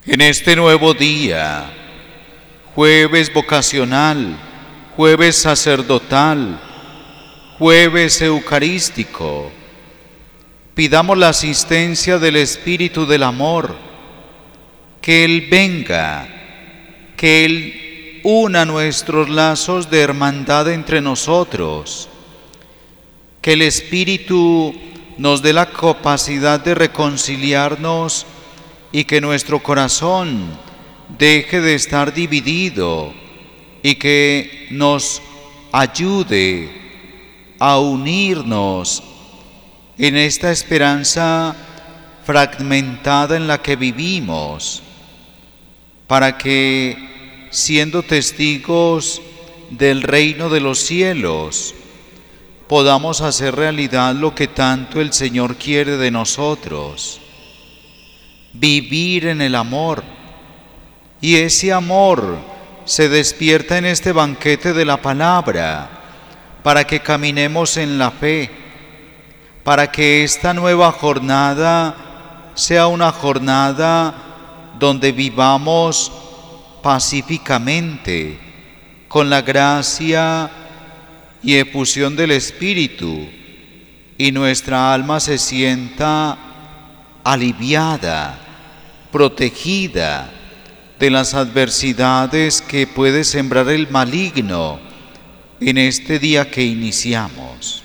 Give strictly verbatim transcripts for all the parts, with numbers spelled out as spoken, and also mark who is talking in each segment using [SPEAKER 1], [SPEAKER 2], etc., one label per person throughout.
[SPEAKER 1] En este nuevo día, jueves vocacional, jueves sacerdotal, jueves eucarístico, pidamos la asistencia del Espíritu del Amor, que Él venga, que Él una nuestros lazos de hermandad entre nosotros, que el Espíritu nos dé la capacidad de reconciliarnos y que nuestro corazón deje de estar dividido y que nos ayude a unirnos en esta esperanza fragmentada en la que vivimos, para que, siendo testigos del reino de los cielos, podamos hacer realidad lo que tanto el Señor quiere de nosotros: vivir en el amor. Y ese amor se despierta en este banquete de la palabra, para que caminemos en la fe, para que esta nueva jornada sea una jornada donde vivamos pacíficamente, con la gracia y efusión del Espíritu, y nuestra alma se sienta aliviada, protegida de las adversidades que puede sembrar el maligno en este día que iniciamos.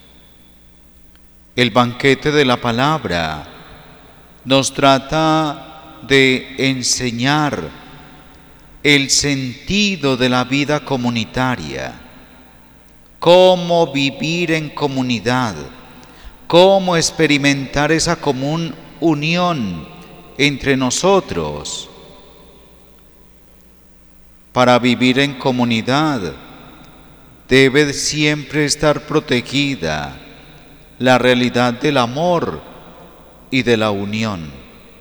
[SPEAKER 1] El banquete de la palabra nos trata de enseñar el sentido de la vida comunitaria, cómo vivir en comunidad, cómo experimentar esa común unión entre nosotros. Para vivir en comunidad debe siempre estar protegida la realidad del amor y de la unión.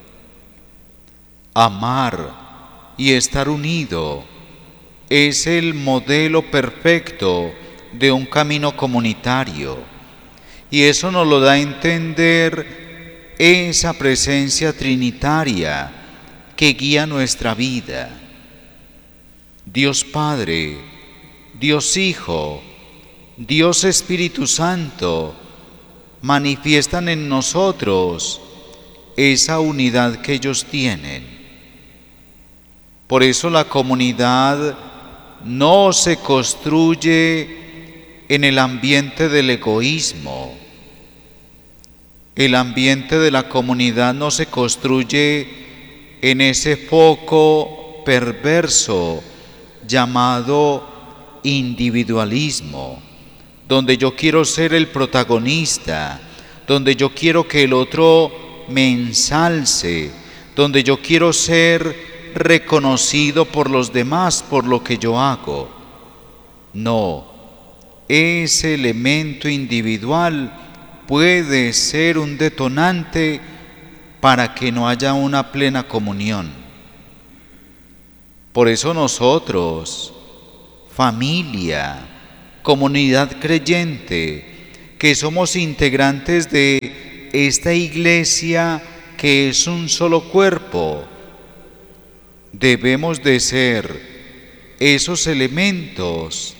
[SPEAKER 1] Amar y estar unido es el modelo perfecto de un camino comunitario, y eso nos lo da a entender esa presencia trinitaria que guía nuestra vida. Dios Padre, Dios Hijo, Dios Espíritu Santo manifiestan en nosotros esa unidad que ellos tienen. Por eso la comunidad no se construye en el ambiente del egoísmo. El ambiente de la comunidad no se construye en ese foco perverso llamado individualismo, donde yo quiero ser el protagonista, donde yo quiero que el otro me ensalce, donde yo quiero ser reconocido por los demás por lo que yo hago. No, ese elemento individual puede ser un detonante para que no haya una plena comunión. Por eso nosotros, familia, comunidad creyente, que somos integrantes de esta iglesia que es un solo cuerpo, debemos de ser esos elementos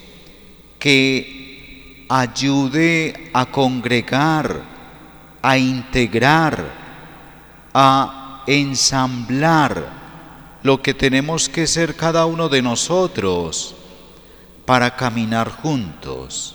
[SPEAKER 1] que ayude a congregar, a integrar, a ensamblar lo que tenemos que ser cada uno de nosotros para caminar juntos.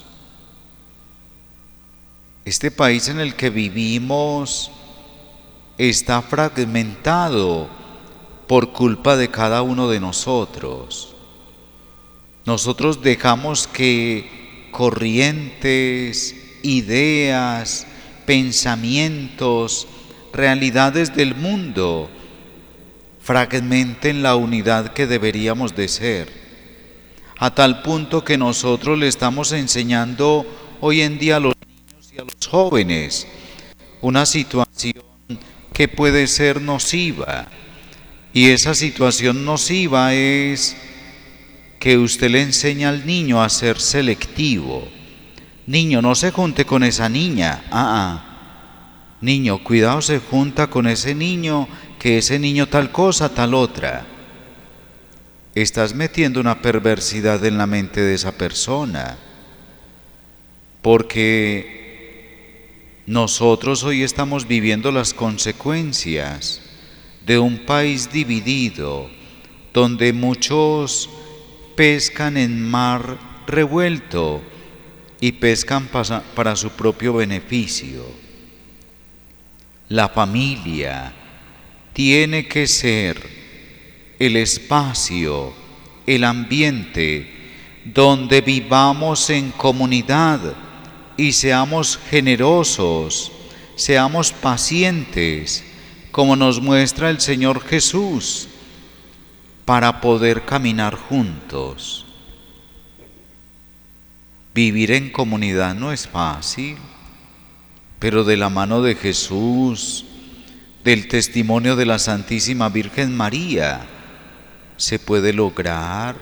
[SPEAKER 1] Este país en el que vivimos está fragmentado por culpa de cada uno de nosotros. Nosotros dejamos que corrientes, ideas, pensamientos, realidades del mundo fragmenten la unidad que deberíamos de ser, a tal punto que nosotros le estamos enseñando hoy en día a los niños y a los jóvenes una situación que puede ser nociva, y esa situación nociva es que usted le enseña al niño a ser selectivo. Niño, no se junte con esa niña, ah, ah. Niño, cuidado, se junta con ese niño, que ese niño tal cosa, tal otra. Estás metiendo una perversidad en la mente de esa persona, porque nosotros hoy estamos viviendo las consecuencias de un país dividido, donde muchos pescan en mar revuelto y pescan para, para su propio beneficio. La familia tiene que ser el espacio, el ambiente donde vivamos en comunidad y seamos generosos, seamos pacientes, como nos muestra el Señor Jesús, para poder caminar juntos. Vivir en comunidad no es fácil, pero de la mano de Jesús, del testimonio de la Santísima Virgen María, se puede lograr.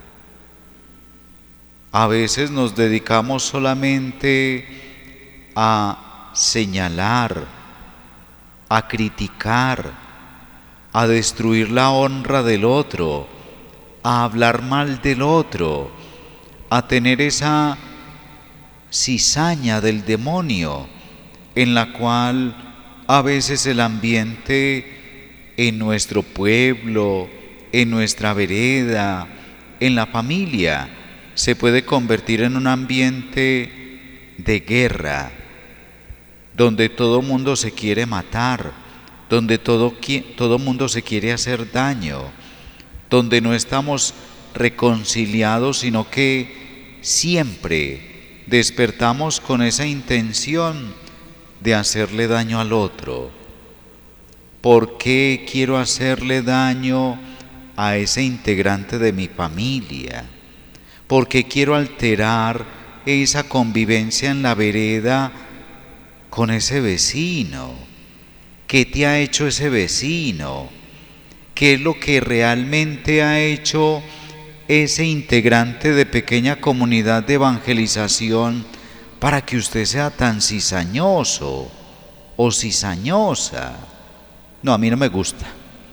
[SPEAKER 1] A veces nos dedicamos solamente a señalar, a criticar, a destruir la honra del otro, a hablar mal del otro, a tener esa cizaña del demonio en la cual a veces el ambiente en nuestro pueblo, en nuestra vereda, en la familia, se puede convertir en un ambiente de guerra, donde todo mundo se quiere matar, donde todo, todo mundo se quiere hacer daño, donde no estamos reconciliados, sino que siempre despertamos con esa intención de hacerle daño al otro. ¿Por qué quiero hacerle daño a ese integrante de mi familia? ¿Por qué quiero alterar esa convivencia en la vereda con ese vecino? ¿Qué te ha hecho ese vecino? ¿Qué es lo que realmente ha hecho ese integrante de pequeña comunidad de evangelización para que usted sea tan cizañoso o cizañosa? No, a mí no me gusta.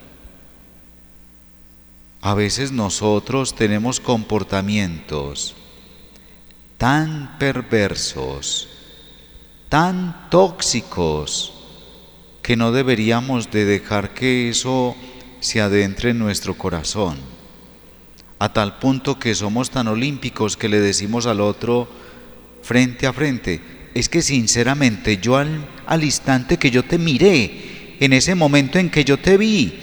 [SPEAKER 1] A veces nosotros tenemos comportamientos tan perversos, tan tóxicos, que no deberíamos de dejar que eso se adentre en nuestro corazón, a tal punto que somos tan olímpicos que le decimos al otro frente a frente: es que sinceramente yo al, al instante que yo te miré, en ese momento en que yo te vi,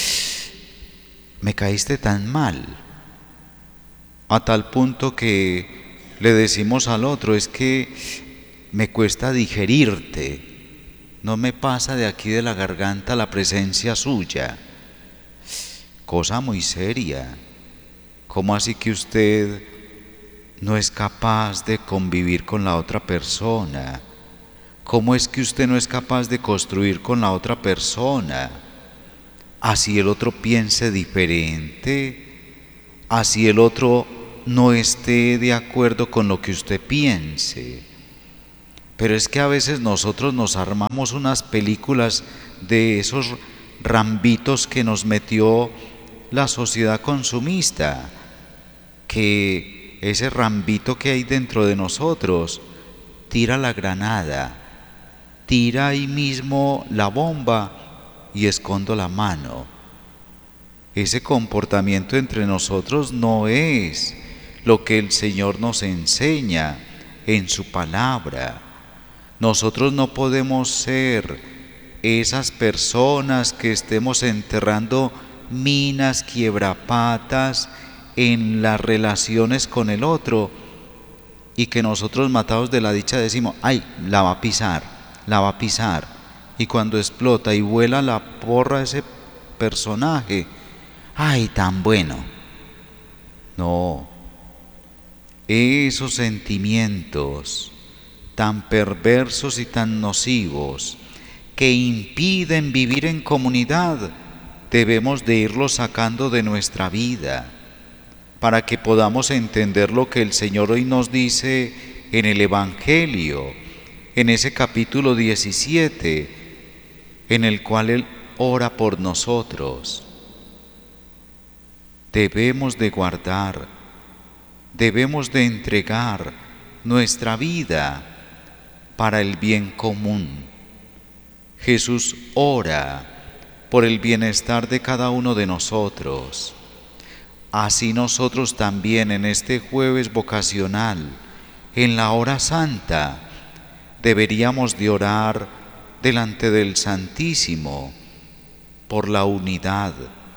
[SPEAKER 1] me caíste tan mal, a tal punto que le decimos al otro: es que me cuesta digerirte, no me pasa de aquí de la garganta la presencia suya. Cosa muy seria. ¿Cómo así que usted no es capaz de convivir con la otra persona? ¿Cómo es que usted no es capaz de construir con la otra persona? Así el otro piense diferente, así el otro no esté de acuerdo con lo que usted piense. Pero es que a veces nosotros nos armamos unas películas de esos rambitos que nos metió la sociedad consumista, que ese rambito que hay dentro de nosotros tira la granada, tira ahí mismo la bomba y escondo la mano. Ese comportamiento entre nosotros no es lo que el Señor nos enseña en su palabra. Nosotros no podemos ser esas personas que estemos enterrando minas, quiebrapatas en las relaciones con el otro, y que nosotros, matados de la dicha, decimos: ay, la va a pisar, la va a pisar, y cuando explota y vuela la porra de ese personaje, ay, tan bueno. No, esos sentimientos tan perversos y tan nocivos que impiden vivir en comunidad, debemos de irlos sacando de nuestra vida, para que podamos entender lo que el Señor hoy nos dice en el Evangelio, en ese capítulo diecisiete, en el cual Él ora por nosotros. Debemos de guardar, debemos de entregar nuestra vida para el bien común. Jesús ora por el bienestar de cada uno de nosotros. Así nosotros también en este jueves vocacional, en la hora santa, deberíamos de orar delante del Santísimo por la unidad.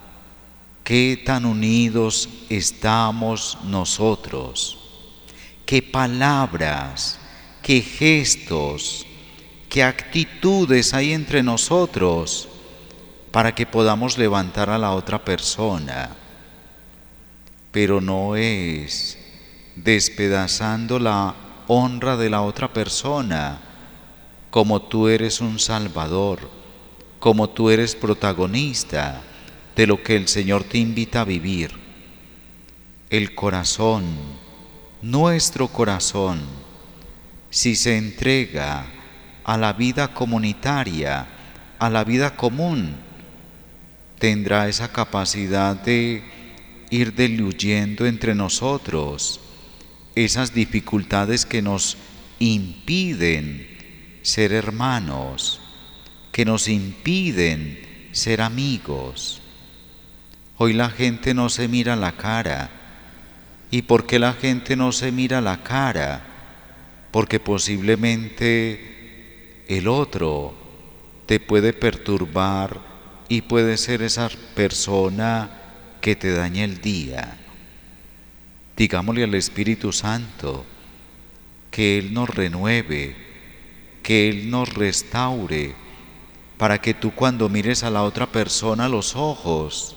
[SPEAKER 1] Qué tan unidos estamos nosotros, qué palabras, qué gestos, qué actitudes hay entre nosotros para que podamos levantar a la otra persona. Pero no es despedazando la honra de la otra persona, como tú eres un salvador, como tú eres protagonista de lo que el Señor te invita a vivir. El corazón, nuestro corazón, si se entrega a la vida comunitaria, a la vida común, tendrá esa capacidad de ir diluyendo entre nosotros esas dificultades que nos impiden ser hermanos, que nos impiden ser amigos. Hoy la gente no se mira la cara. ¿Y por qué la gente no se mira la cara? Porque posiblemente el otro te puede perturbar y puede ser esa persona que te dañe el día. Digámosle al Espíritu Santo que Él nos renueve, que Él nos restaure, para que tú cuando mires a la otra persona a los ojos,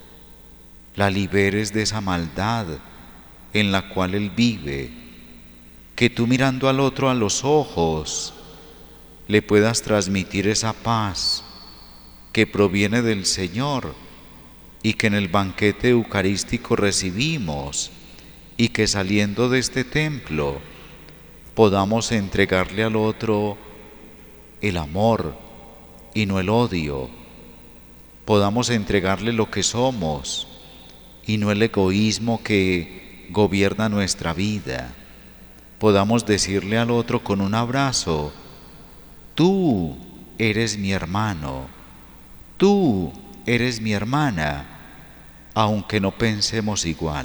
[SPEAKER 1] la liberes de esa maldad en la cual Él vive, que tú mirando al otro a los ojos le puedas transmitir esa paz que proviene del Señor y que en el banquete eucarístico recibimos, y que saliendo de este templo podamos entregarle al otro el amor y no el odio, podamos entregarle lo que somos y no el egoísmo que gobierna nuestra vida, podamos decirle al otro con un abrazo: tú eres mi hermano, tú eres mi hermana, aunque no pensemos igual.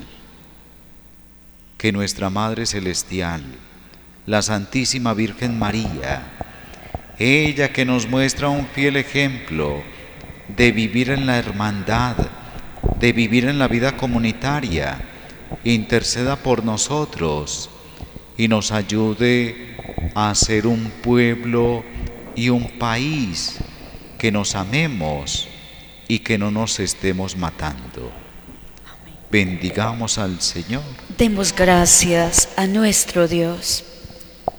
[SPEAKER 1] Que nuestra Madre Celestial, la Santísima Virgen María, ella que nos muestra un fiel ejemplo de vivir en la hermandad, de vivir en la vida comunitaria, interceda por nosotros y nos ayude a ser un pueblo y un país que nos amemos y que no nos estemos matando. Bendigamos al Señor.
[SPEAKER 2] Demos gracias a nuestro Dios.